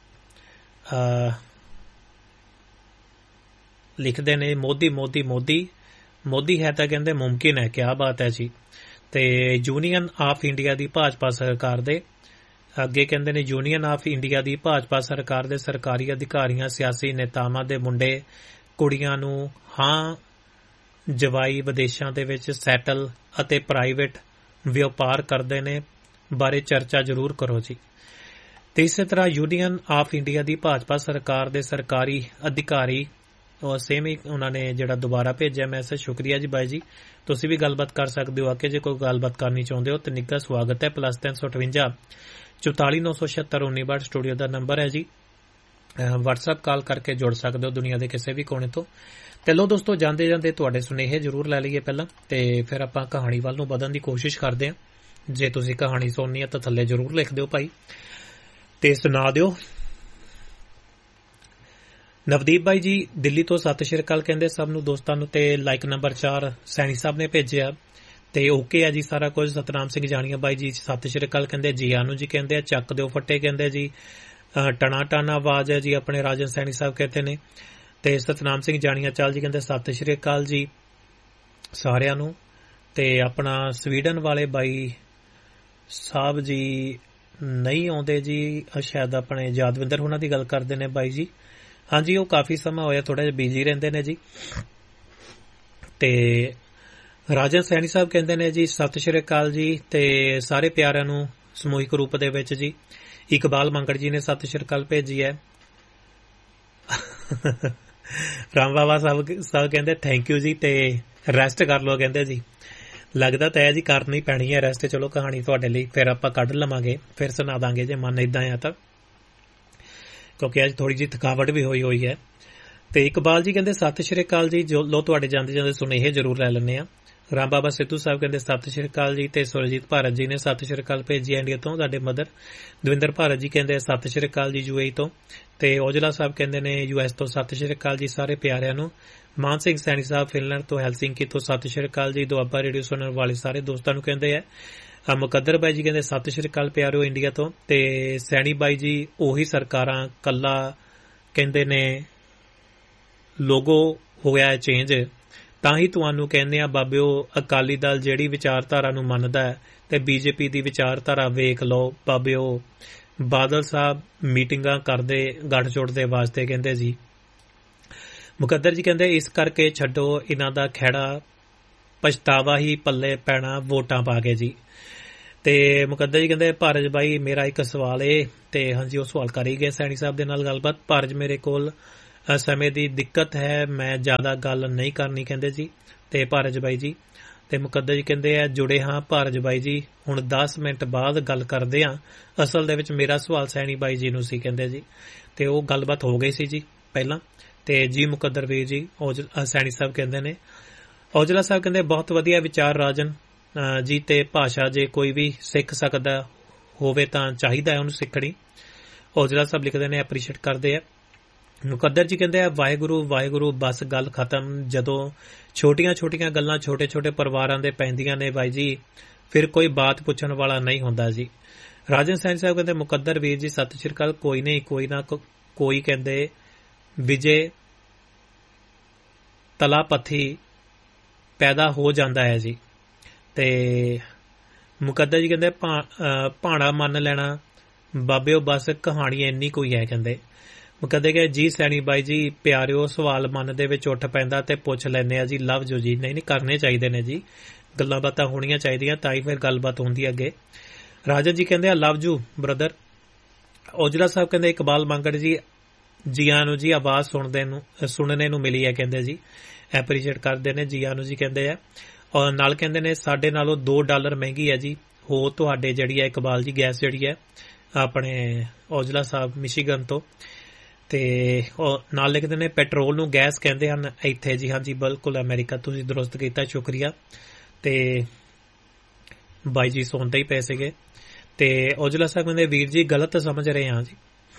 ਲਿਖਦੇ ਨੇ ਮੋਦੀ ਮੋਦੀ ਮੋਦੀ ਮੋਦੀ ਹੈ ਤਾਂ ਕਹਿੰਦੇ ਮੁਮਕਿਨ ਹੈ, ਕਿਆ ਬਾਤ ਹੈ ਜੀ। ਤੇ ਯੂਨੀਅਨ ਆਫ ਇੰਡੀਆ ਦੀ ਭਾਜਪਾ ਸਰਕਾਰ ਦੇ ਅੱਗੇ ਕਹਿੰਦੇ ਨੇ ਯੂਨੀਅਨ ਆਫ ਇੰਡੀਆ ਦੀ ਭਾਜਪਾ ਸਰਕਾਰ ਦੇ ਸਰਕਾਰੀ ਅਧਿਕਾਰੀਆਂ ਸਿਆਸੀ ਨੇਤਾਵਾਂ ਦੇ ਮੁੰਡੇ ਕੁੜੀਆਂ ਨੂੰ ਹਾਂ ਜਵਾਈ ਵਿਦੇਸ਼ਾਂ ਦੇ ਵਿੱਚ ਸੈਟਲ ਅਤੇ ਪ੍ਰਾਈਵੇਟ ਵਪਾਰ ਕਰਦੇ ਨੇ ਬਾਰੇ ਚਰਚਾ ਜ਼ਰੂਰ ਕਰੋ ਜੀ। ਤੇ ਇਸੇ ਤਰ੍ਹਾਂ ਯੂਨੀਅਨ ਆਫ ਇੰਡੀਆ ਦੀ ਭਾਜਪਾ ਸਰਕਾਰ ਦੇ ਸਰਕਾਰੀ ਅਧਿਕਾਰੀ ਉਹ ਸੇਮ ਹੀ ਉਹਨਾਂ ਨੇ ਜਿਹੜਾ ਦੁਬਾਰਾ ਭੇਜਿਆ ਮੈਸੇਜ, ਸ਼ੁਕਰੀਆ ਜੀ ਬਾਈ ਜੀ। ਤੁਸੀਂ ਵੀ ਗੱਲਬਾਤ ਕਰ ਸਕਦੇ ਹੋ, ਆ ਕੇ ਜੇ ਕੋਈ ਗੱਲਬਾਤ ਕਰਨੀ ਚਾਹੁੰਦੇ ਹੋ ਤਾਂ ਨਿੱਘਾ ਸਵਾਗਤ ਹੈ। ਪਲੱਸ ਤਿੰਨ ਸੌ ਅਠਵੰਜਾ ਚੌਤਾਲੀ ਨੌ ਸੌ ਛਿਅੱਤਰ ਉੱਨੀ ਬਾਹਠ ਸਟੂਡੀਓ ਦਾ ਨੰਬਰ ਹੈ ਜੀ। ਵਟਸਐਪ ਕਾਲ ਕਰਕੇ ਜੁੜ ਸਕਦੇ ਹੋ ਦੁਨੀਆ ਦੇ ਕਿਸੇ ਵੀ ਕੋਨੇ ਤੋਂ। ਤੇ ਲੋ ਦੋਸਤੋ, ਜਾਂਦੇ ਜਾਂਦੇ ਤੁਹਾਡੇ ਸੁਨੇਹੇ ਜ਼ਰੂਰ ਲੈ ਲਈਏ ਪਹਿਲਾਂ, ਤੇ ਫਿਰ ਆਪਾਂ ਕਹਾਣੀ ਵੱਲ ਨੂੰ ਵਧਣ ਦੀ ਕੋਸ਼ਿਸ਼ ਕਰਦੇ ਹਾਂ। ਜੇ ਤੁਸੀਂ ਕਹਾਣੀ ਸੁਣਨੀ ਹੈ ਤਾਂ ਥੱਲੇ ਜ਼ਰੂਰ ਲਿਖ ਦਿਓ ਭਾਈ ਤੇ ਸੁਣਾ ਦਿਓ। ਨਵਦੀਪ ਬਾਈ ਜੀ ਦਿੱਲੀ ਤੋਂ ਸਤਿ ਸ਼੍ਰੀ ਅਕਾਲ ਕਹਿੰਦੇ ਸਭ ਨੂੰ ਦੋਸਤਾਂ ਨੂੰ। ਤੇ ਲਾਈਕ ਨੰਬਰ ਚਾਰ ਸੈਣੀ ਸਾਹਿਬ ਨੇ ਭੇਜਿਆ ਤੇ ਓਕੇ ਆ ਜੀ ਸਾਰਾ ਕੁਝ। ਸਤਨਾਮ ਸਿੰਘ ਜਾਣੀਆ ਬਾਈ ਜੀ ਸਤਿ ਸ਼੍ਰੀ ਅਕਾਲ ਕਹਿੰਦੇ ਜੀ ਆਨੂੰ ਜੀ ਕਹਿੰਦੇ ਆ। ਚੱਕ ਦਿਓ ਫੱਟੇ ਕਹਿੰਦੇ ਜੀ ਟਣਾ ਟਾਣਾ ਆਵਾਜ਼ ਹੈ ਜੀ ਆਪਣੇ ਰਾਜਨ ਸੈਣੀ ਸਾਹਿਬ ਕਹਿੰਦੇ ਨੇ। ਤੇ ਸਤਨਾਮ ਸਿੰਘ ਜਾਣੀਆ ਚਾਲ ਜੀ ਕਹਿੰਦੇ ਸਤਿ ਸ਼੍ਰੀ ਅਕਾਲ ਜੀ ਸਾਰਿਆਂ ਨੂੰ। ਤੇ ਆਪਣਾ ਸਵੀਡਨ ਵਾਲੇ ਬਾਈ ਸਾਹਿਬ ਜੀ ਨਹੀਂ ਆਉਂਦੇ ਜੀ, ਸ਼ਾਇਦ ਆਪਣੇ ਯਾਦਵਿੰਦਰ ਉਹਨਾਂ ਦੀ ਗੱਲ ਕਰਦੇ ਨੇ ਬਾਈ ਜੀ। ਹਾਂਜੀ, ਉਹ ਕਾਫੀ ਸਮਾਂ ਹੋਇਆ ਥੋੜਾ ਜਿਹਾ ਬਿਜੀ ਰਹਿੰਦੇ ਨੇ ਜੀ। ਤੇ ਰਾਜਨ ਸੈਣੀ ਸਾਹਿਬ ਕਹਿੰਦੇ ਨੇ ਜੀ ਸਤਿ ਸ਼੍ਰੀ ਅਕਾਲ ਜੀ ਤੇ ਸਾਰੇ ਪਿਆਰਿਆਂ ਨੂੰ ਸਮੂਹਿਕ ਰੂਪ ਦੇ ਵਿੱਚ ਜੀ। ਇਕਬਾਲ ਮੰਗੜ ਜੀ ਨੇ ਸਤਿ ਸ਼੍ਰੀ ਅਕਾਲ ਭੇਜੀ ਹੈ। ਰਾਮ ਬਾਬਾ ਸਾਹਿਬ ਸਾਹਿਬ ਕਹਿੰਦੇ ਥੈਂਕ ਯੂ ਜੀ ਤੇ ਰੈਸਟ ਕਰ ਲਓ ਕਹਿੰਦੇ ਜੀ। ਲੱਗਦਾ ਤਾਂ ਹੈ ਜੀ ਕਰਨੀ ਪੈਣੀ ਹੈ ਰੈਸਟ। ਚਲੋ ਕਹਾਣੀ ਤੁਹਾਡੇ ਲਈ ਫਿਰ ਆਪਾਂ ਕੱਢ ਲਵਾਂਗੇ, ਫਿਰ ਸੁਣਾ ਦਾਂਗੇ ਜੇ ਮਨ ਏਦਾਂ ਆ ਤਾਂ, ਕਿਉਂਕਿ ਅੱਜ ਥੋੜੀ ਜਿਹੀ ਥਕਾਵਟ ਵੀ ਹੋਈ ਹੋਈ ਹੈ। ਤੇ ਇਕਬਾਲ ਜੀ ਕਹਿੰਦੇ ਸਤਿ ਸ਼੍ਰੀ ਅਕਾਲ ਜੀ। ਜੋ ਲੋ ਤੁਹਾਡੇ ਜਾਂਦੇ ਜਾਂਦੇ ਸੁਨੇਹੇ ਜ਼ਰੂਰ ਲੈ ਲੈਂਦੇ ਆ। ਰਾਮ ਬਾਬਾ ਸਿੱਧੂ ਸਾਹਿਬ ਕਹਿੰਦੇ ਸਤਿ ਸ਼੍ਰੀ ਅਕਾਲ ਜੀ ਤੇ ਸੁਰਜੀਤ ਭਾਰਤ ਜੀ ਨੇ ਸਤਿ ਸ਼੍ਰੀ ਅਕਾਲ ਭੇਜੀ ਇੰਡੀਆ ਤੋਂ, ਸਾਡੇ ਮਦਰ। ਦਵਿੰਦਰ ਭਾਰਤ ਜੀ ਕਹਿੰਦੇ ਸਤਿ ਸ਼੍ਰੀ ਅਕਾਲ ਜੀ ਯੂਏਈ ਤੋਂ। ਤੇ ਔਜਲਾ ਸਾਹਿਬ ਕਹਿੰਦੇ ਨੇ ਯੂਐਸ ਤੋਂ ਸਤਿ ਸ਼੍ਰੀ ਅਕਾਲ ਜੀ ਸਾਰੇ ਪਿਆਰਿਆਂ ਨੂੰ। ਮਾਨ ਸਿੰਘ ਸੈਣੀ ਸਾਹਿਬ ਫਿਨਲੈਂਡ ਤੋਂ ਹੈਲਸਿੰਕੀ ਤੋਂ ਸਤਿ ਸ਼੍ਰੀ ਅਕਾਲ ਜੀ। ਦੁਆਬਾ ਰੇਡੀਓ ਸੁਣਨ ਵਾਲੇ ਸਾਰੇ ਦੋਸਤਾਂ ਨੂੰ ਕਹਿੰਦੇ ਆ। ਮੁਕੱਦਰ ਬਾਈ ਜੀ ਕਹਿੰਦੇ ਸਤਿ ਸ਼੍ਰੀ ਅਕਾਲ ਪਿਆਰਿਓ ਇੰਡੀਆ ਤੋਂ। ਤੇ ਸੈਣੀ ਬਾਈ ਜੀ ਉਹੀ ਸਰਕਾਰਾਂ ਕੱਲਾ ਕਹਿੰਦੇ ਨੇ ਲੋਗੋ ਹੋਇਆ ਚੇਂਜ, ਤਾਂ ਹੀ ਤੁਹਾਨੂੰ ਕਹਿੰਦੇ ਆ ਬਾਬਿਓ ਅਕਾਲੀ ਦਲ ਜਿਹੜੀ ਵਿਚਾਰਧਾਰਾ ਨੂੰ ਮੰਨਦਾ ਹੈ ਤੇ ਬੀਜੇਪੀ ਦੀ ਵਿਚਾਰਧਾਰਾ ਵੇਖ ਲਓ ਬਾਬਿਓ। ਬਾਦਲ ਸਾਹਿਬ ਮੀਟਿੰਗਾਂ ਕਰਦੇ ਗੱਠਜੋੜ ਦੇ ਵਾਸਤੇ ਕਹਿੰਦੇ ਜੀ। ਮੁਕੱਦਰ ਜੀ ਕਹਿੰਦੇ ਇਸ ਕਰਕੇ ਛੱਡੋ ਇਹਨਾਂ ਦਾ ਖਹਿੜਾ, ਪਛਤਾਵਾ ਹੀ ਪੱਲੇ ਪੈਣਾ ਵੋਟਾਂ ਪਾ ਕੇ ਜੀ। ਤੇ ਮੁਕੱਦਰ ਜੀ ਕਹਿੰਦੇ ਭਾਰਜ ਬਾਈ ਮੇਰਾ ਇੱਕ ਸਵਾਲ ਏ ਤੇ ਹਾਂਜੀ ਉਹ ਸਵਾਲ ਕਰ ਹੀ ਗਏ ਸੈਣੀ ਸਾਹਿਬ ਦੇ ਨਾਲ ਗੱਲਬਾਤ। ਭਾਰਜ ਮੇਰੇ ਕੋਲ ਸਮੇਂ ਦੀ ਦਿੱਕਤ ਹੈ, ਮੈਂ ਜ਼ਿਆਦਾ ਗੱਲ ਨਹੀਂ ਕਰਨੀ ਕਹਿੰਦੇ ਜੀ ਤੇ ਭਾਰਜ ਬਾਈ ਜੀ। ਤੇ ਮੁਕੱਦਰ ਜੀ ਕਹਿੰਦੇ ਆ ਜੁੜੇ ਹਾਂ ਭਾਰਜ ਬਾਈ ਜੀ, ਹੁਣ ਦਸ ਮਿੰਟ ਬਾਅਦ ਗੱਲ ਕਰਦੇ ਹਾਂ। ਅਸਲ ਦੇ ਵਿੱਚ ਮੇਰਾ ਸਵਾਲ ਸੈਣੀ ਬਾਈ ਜੀ ਨੂੰ ਸੀ ਕਹਿੰਦੇ ਜੀ, ਤੇ ਉਹ ਗੱਲਬਾਤ ਹੋ ਗਈ ਸੀ ਜੀ ਪਹਿਲਾਂ। ਤੇ ਜੀ ਮੁਕੱਦਰ ਵੀਰ ਜੀ ਸੈਣੀ ਸਾਹਿਬ ਕਹਿੰਦੇ ਨੇ। ਔਜਲਾ ਸਾਹਿਬ ਕਹਿੰਦੇ ਬਹੁਤ ਵਧੀਆ ਵਿਚਾਰ ਰਾਜਨ ਜੀ, ਤੇ ਭਾਸ਼ਾ ਜੇ ਕੋਈ ਵੀ ਸਿੱਖ ਸਕਦਾ ਹੋਵੇ ਤਾਂ ਚਾਹੀਦਾ ਹੈ ਉਹਨੂੰ ਸਿੱਖਣੀ। ਔਜਲਾ ਸਾਹਿਬ ਲਿਖਦੇ ਨੇ ਐਪਰੀਸ਼ੀਏਟ ਕਰਦੇ ਆ। ਮੁਕੱਦਰ ਜੀ ਕਹਿੰਦੇ ਆ ਵਾਹਿਗੁਰੂ ਵਾਹਿਗੁਰੂ ਬਸ ਗੱਲ ਖਤਮ। ਜਦੋਂ ਛੋਟੀਆਂ ਛੋਟੀਆਂ ਗੱਲਾਂ ਛੋਟੇ ਛੋਟੇ ਪਰਿਵਾਰਾਂ ਦੇ ਪੈਂਦੀਆਂ ਨੇ ਬਾਈ ਜੀ, ਫਿਰ ਕੋਈ ਬਾਤ ਪੁੱਛਣ ਵਾਲਾ ਨਹੀਂ ਹੁੰਦਾ ਜੀ। ਰਾਜਨ ਸੈਣੀ ਸਾਹਿਬ ਕਹਿੰਦੇ ਮੁਕੱਦਰ ਵੀਰ ਜੀ ਸਤਿ ਸ਼੍ਰੀ ਅਕਾਲ। ਕੋਈ ਨਹੀਂ ਕੋਈ ਨਾ ਕੋਈ ਕਹਿੰਦੇ ਵਿਜੇ ਤਲਾਪਥੀ ਪੈਦਾ ਹੋ ਜਾਂਦਾ ਹੈ ਜੀ। ਤੇ ਮੁਕੱਦਰ ਜੀ ਕਹਿੰਦੇ ਭਾਣਾ ਮੰਨ ਲੈਣਾ ਬਾਬਿਓ ਬਸ ਕਹਾਣੀ ਇੰਨੀ ਕੋਈ ਹੈ ਕਹਿੰਦੇ। ਮੁਕੱਦਰ ਕਹਿੰਦੇ ਜੀ ਸੈਣੀ ਬਾਈ ਜੀ ਪਿਆਰਿਓ ਸਵਾਲ ਮਨ ਦੇ ਵਿੱਚ ਉੱਠ ਪੈਂਦਾ ਤੇ ਪੁੱਛ ਲੈਂਦੇ ਆ ਜੀ ਲਵ ਜੋ ਜੀ। ਨਹੀਂ ਨਹੀਂ ਕਰਨੇ ਚਾਹੀਦੇ ਨੇ ਜੀ, ਗੱਲਾਂ ਬਾਤਾਂ ਹੋਣੀਆਂ ਚਾਹੀਦੀਆਂ ਤਾਂ ਹੀ ਫਿਰ ਗੱਲਬਾਤ ਹੁੰਦੀ ਅੱਗੇ। ਰਾਜਨ ਜੀ ਕਹਿੰਦੇ ਆ ਲਵ ਜੂ ਬ੍ਰਦਰ। ਔਜਲਾ ਸਾਹਿਬ ਕਹਿੰਦੇ ਇਕਬਾਲ ਮੰਗੜ ਜੀ ਜੀਆਂ ਨੂੰ ਜੀ ਆਵਾਜ਼ ਸੁਣਦੇ ਨੂੰ ਸੁਣਨੇ ਨੂੰ ਮਿਲੀ ਹੈ ਕਹਿੰਦੇ ਜੀ, ਐਪਰੀਸ਼ੀਏਟ ਕਰਦੇ ਨੇ ਜੀਆਂ ਨੂੰ ਜੀ ਕਹਿੰਦੇ ਆ। ਔਰ ਨਾਲ ਕਹਿੰਦੇ ਨੇ ਸਾਡੇ ਨਾਲੋਂ ਦੋ ਡਾਲਰ ਮਹਿੰਗੀ ਹੈ ਜੀ ਹੋ ਤੁਹਾਡੇ ਜਿਹੜੀ ਹੈ ਇਕਬਾਲ ਜੀ ਗੈਸ ਜਿਹੜੀ ਹੈ ਆਪਣੇ ਔਜਲਾ ਸਾਹਿਬ ਮਿਸ਼ੀਗਨ ਤੋਂ। ਤੇ ਨਾਲ ਲਿਖਦੇ ਨੇ ਪੈਟਰੋਲ ਨੂੰ ਗੈਸ ਕਹਿੰਦੇ ਹਨ ਇੱਥੇ ਜੀ। ਹਾਂਜੀ ਬਿਲਕੁਲ ਅਮਰੀਕਾ, ਤੁਸੀਂ ਦਰੁਸਤ ਕੀਤਾ, ਸ਼ੁਕਰੀਆ। ਤੇ ਬਾਈ ਜੀ ਸੁਣਦੇ ਹੀ ਪਏ ਸੀਗੇ। ਤੇ ਔਜਲਾ ਸਾਹਿਬ ਕਹਿੰਦੇ ਵੀਰ ਜੀ ਗਲਤ ਸਮਝ ਰਹੇ ਹਾਂ ਜੀ।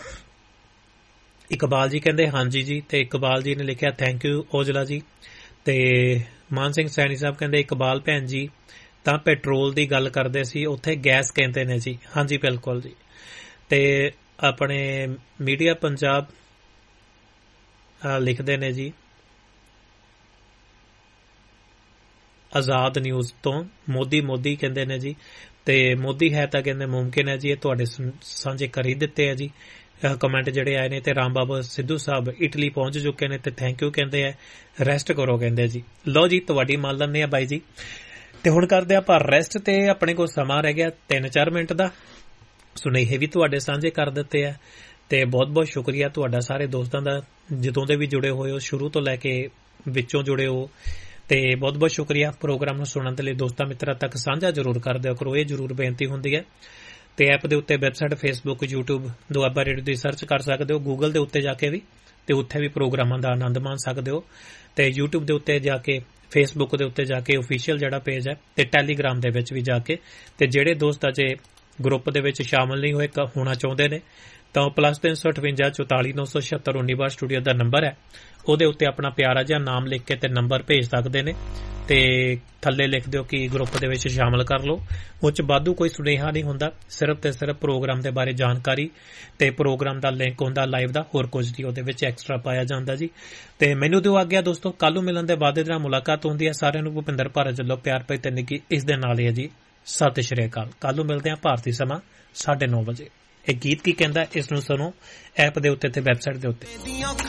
ਇਕਬਾਲ ਜੀ ਕਹਿੰਦੇ ਹਾਂਜੀ ਜੀ, ਤੇ ਇਕਬਾਲ ਜੀ ਨੇ ਲਿਖਿਆ ਥੈਂਕ ਯੂ ਔਜਲਾ ਜੀ। ਤੇ ਮਾਨ ਸਿੰਘ ਸੈਣੀ ਸਾਹਿਬ ਕਹਿੰਦੇ ਇਕਬਾਲ ਭੈਣ ਜੀ ਤਾਂ ਪੈਟਰੋਲ ਦੀ ਗੱਲ ਕਰਦੇ ਸੀ, ਉੱਥੇ ਗੈਸ ਕਹਿੰਦੇ ਨੇ ਜੀ। ਹਾਂਜੀ ਬਿਲਕੁਲ ਜੀ। ਤੇ ਆਪਣੇ ਮੀਡੀਆ ਪੰਜਾਬ ਲਿਖਦੇ ਨੇ ਜੀ ਆਜ਼ਾਦ ਨਿਊਜ਼ ਤੋਂ ਮੋਦੀ ਮੋਦੀ ਕਹਿੰਦੇ ਨੇ ਜੀ। ਤੇ ਮੋਦੀ ਹੈ ਤਾਂ ਕਹਿੰਦੇ ਮੁਮਕਿਨ ਹੈ ਜੀ। ਇਹ ਤੁਹਾਡੇ ਸਾਂਝੇ ਕਰ ਹੀ ਦਿੱਤੇ ਆ ਜੀ ਕਮੈਂਟ ਜਿਹੜੇ ਆਏ ਨੇ। ਤੇ ਰਾਮ ਬਾਬਾ ਸਿੱਧੂ ਸਾਹਿਬ ਇਟਲੀ ਪਹੁੰਚ ਚੁੱਕੇ ਨੇ ਤੇ ਥੈਂਕ ਯੂ ਕਹਿੰਦੇ ਆ, ਰੈਸਟ ਕਰੋ ਕਹਿੰਦੇ ਜੀ। ਲਓ ਜੀ ਤੁਹਾਡੀ ਮੰਨ ਲੈਂਦੇ ਆ ਬਾਈ ਜੀ। ਤੇ ਹੁਣ ਕਰਦੇ ਆਪਾਂ ਰੈਸਟ। ਤੇ ਆਪਣੇ ਕੋਲ ਸਮਾਂ ਰਹਿ ਗਿਆ ਤਿੰਨ ਚਾਰ ਮਿੰਟ ਦਾ। ਸੁਨੇਹੇ ਵੀ ਤੁਹਾਡੇ ਸਾਂਝੇ ਕਰ ਦਿੱਤੇ ਆ ਤੇ ਬਹੁਤ ਬਹੁਤ ਸ਼ੁਕਰੀਆ ਤੁਹਾਡਾ ਸਾਰੇ ਦੋਸਤਾਂ ਦਾ, ਜਦੋਂ ਦੇ ਵੀ ਜੁੜੇ ਹੋਏ ਹੋ, ਸ਼ੁਰੂ ਤੋਂ ਲੈ ਕੇ ਵਿੱਚੋਂ ਜੁੜੇ ਹੋ। ਤੇ ਬਹੁਤ ਬਹੁਤ ਸ਼ੁਕਰੀਆ। ਪ੍ਰੋਗਰਾਮ ਨੂੰ ਸੁਣਨ ਦੇ ਲਈ ਦੋਸਤਾਂ ਮਿੱਤਰਾਂ ਤੱਕ ਸਾਂਝਾ ਜ਼ਰੂਰ ਕਰ ਦਿਓ ਕਰੋ, ਇਹ ਜ਼ਰੂਰ ਬੇਨਤੀ ਹੁੰਦੀ ਹੈ। ਤੇ ਐਪ ਦੇ ਉੱਤੇ website Facebook YouTube Doaba radio ਦੀ ਸਰਚ ਕਰ ਸਕਦੇ ਹੋ, ਗੂਗਲ ਦੇ ਉੱਤੇ ਜਾ ਕੇ ਵੀ, ਤੇ ਉੱਥੇ ਵੀ ਪ੍ਰੋਗਰਾਮਾਂ ਦਾ ਆਨੰਦ ਮਾਣ ਸਕਦੇ ਹੋ। ਤੇ ਯੂਟਿਊਬ ਦੇ ਉੱਤੇ ਜਾ ਕੇ, ਫੇਸਬੁੱਕ ਦੇ ਉੱਤੇ ਜਾ ਕੇ ਓਫੀਸ਼ੀਅਲ ਜਿਹੜਾ ਪੇਜ ਹੈ, ਤੇ ਟੈਲੀਗ੍ਰਾਮ ਦੇ ਵਿੱਚ ਵੀ ਜਾ ਕੇ। ਤੇ ਜਿਹੜੇ ਦੋਸਤ ਅਜੇ ਗਰੁੱਪ ਦੇ ਵਿੱਚ ਸ਼ਾਮਲ ਨਹੀਂ ਹੋਏ ਹੋਣਾ ਚਾਹੁੰਦੇ ਨੇ ਤਾਂ ਉਹ ਪਲੱਸ ਤਿੰਨ ਸੌ ਅਠਵੰਜਾ ਚੁਤਾਲੀ ਨੌ ਸੌ ਛਿਅੱਤਰ ਉੱਨੀ ਬਾਰ ਸਟੂਡੀਓ ਦਾ ਨੰਬਰ ਹੈ, ਉਹਦੇ ਉੱਤੇ ਆਪਣਾ ਪਿਆਰਾ ਜਿਹਾ ਨਾਮ ਲਿਖ ਕੇ ਤੇ ਨੰਬਰ ਭੇਜ ਸਕਦੇ ਨੇ। ਤੇ ਥੱਲੇ ਲਿਖ ਦਿਓ ਕਿ ਗਰੁੱਪ ਦੇ ਵਿੱਚ ਸ਼ਾਮਲ ਕਰ ਲਓ। ਉਹ 'ਚ ਵਾਧੂ ਕੋਈ ਸੁਨੇਹਾ ਨਹੀਂ ਹੁੰਦਾ, ਸਿਰਫ ਤੇ ਸਿਰਫ ਪ੍ਰੋਗਰਾਮ ਦੇ ਬਾਰੇ ਜਾਣਕਾਰੀ ਤੇ ਪ੍ਰੋਗਰਾਮ ਦਾ ਲਿੰਕ ਹੁੰਦਾ ਲਾਈਵ ਦਾ, ਹੋਰ ਕੁਝ ਨਹੀਂ ਉਹਦੇ ਵਿੱਚ ਐਕਸਟਰਾ ਪਾਇਆ ਜਾਂਦਾ ਜੀ। ਤੇ ਮੈਨੂੰ ਦਿਓ ਆਗਿਆ ਦੋਸਤੋ, ਕੱਲ ਨੂੰ ਮਿਲਣ ਦੇ ਵਾਅਦੇ ਦੇ ਨਾਲ ਮੁਲਾਕਾਤ ਹੁੰਦੀ ਹੈ। ਸਾਰਿਆਂ ਨੂੰ ਭੁਪਿੰਦਰ ਭਾਰਤ ਵੱਲੋਂ ਪਿਆਰ ਭਰੀ ਤੇ ਨਿੱਘੀ ਇਸ ਦੇ ਨਾਲ ਹੀ ਹੈ ਜੀ ਸਤਿ ਸ਼੍ਰੀ ਅਕਾਲ। ਕੱਲ ਨੂੰ ਮਿਲਦੇ ਹਾਂ ਭਾਰਤੀ ਸਮਾਂ ਸਾਢੇ ਨੌ ਵਜੇ। ਇਹ ਗੀਤ ਕੀ ਕਹਿੰਦਾ ਇਸ ਨੂੰ ਸੁਣੋ ਐਪ ਦੇ ਉੱਤੇ ਤੇ ਵੈਬਸਾਈਟ ਦੇ ਉੱਤੇ।